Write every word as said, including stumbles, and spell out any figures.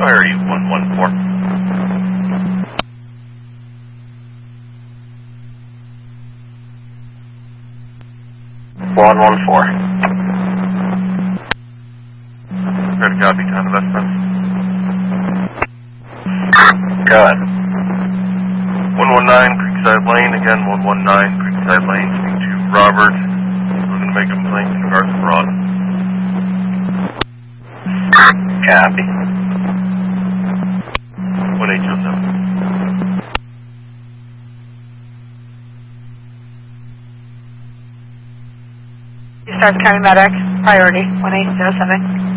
Where are you, one one four? one one four. Good copy, time investment. Go ahead. one one nine, Creekside Lane, again, one one nine, Creekside Lane, speak to Robert. We're going to make a complaint in regards to fraud. Copy. one eight two seven. Start County Medic, priority, one eight zero seven.